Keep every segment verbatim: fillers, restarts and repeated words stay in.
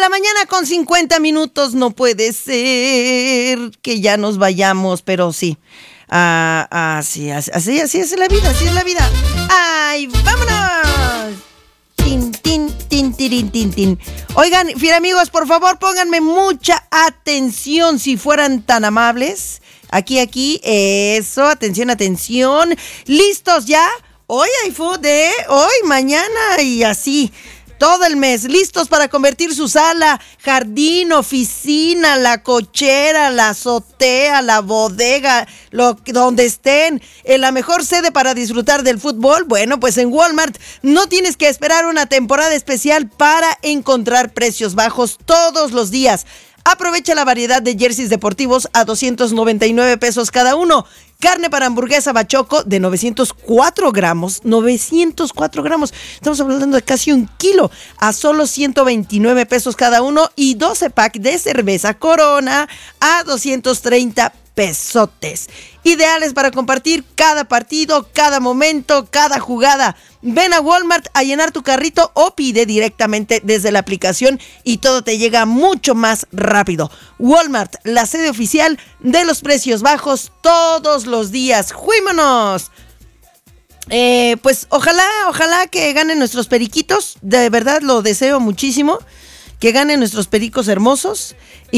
la mañana con cincuenta minutos, no puede ser que ya nos vayamos, pero sí. Ah, ah, sí, así, así, así es la vida, así es la vida. ¡Ay, vámonos! Tin, tin, tin, tirin, tin, tin. Oigan, fiel amigos, por favor, pónganme mucha atención si fueran tan amables. Aquí, aquí, eso, atención, atención. ¿Listos ya? Hoy hay food, ¿eh? Hoy, mañana y así. Todo el mes, listos para convertir su sala, jardín, oficina, la cochera, la azotea, la bodega, lo, donde estén, en la mejor sede para disfrutar del fútbol. Bueno, pues en Walmart no tienes que esperar una temporada especial para encontrar precios bajos todos los días. Aprovecha la variedad de jerseys deportivos a doscientos noventa y nueve pesos cada uno. Carne para hamburguesa Bachoco de novecientos cuatro gramos. novecientos cuatro gramos. Estamos hablando de casi un kilo. A solo ciento veintinueve pesos cada uno. Y doce pack de cerveza Corona a doscientos treinta pesotes. Ideales para compartir cada partido, cada momento, cada jugada. Ven a Walmart a llenar tu carrito o pide directamente desde la aplicación y todo te llega mucho más rápido. Walmart, la sede oficial de los precios bajos todos los días. ¡Juímonos! Eh, pues ojalá, ojalá que ganen nuestros periquitos. De verdad lo deseo muchísimo. Que ganen nuestros pericos hermosos.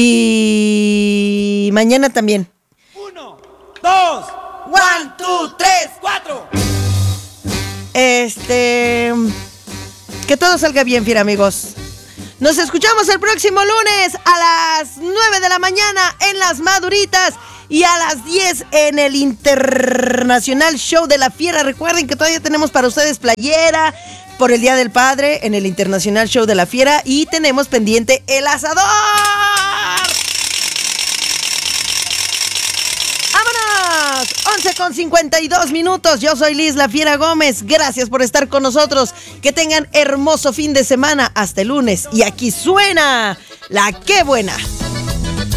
Y mañana también. Uno, dos, one, two, tres, cuatro. Este... Que todo salga bien, fiel amigos. Nos escuchamos el próximo lunes a las nueve de la mañana en Las Maduritas y a las diez en el Internacional Show de la Fiera. Recuerden que todavía tenemos para ustedes playera por el Día del Padre en el Internacional Show de la Fiera y tenemos pendiente el asador. once con cincuenta y dos minutos. Yo soy Liz La Fiera Gómez. Gracias por estar con nosotros. Que tengan hermoso fin de semana. Hasta el lunes. Y aquí suena la Qué Buena.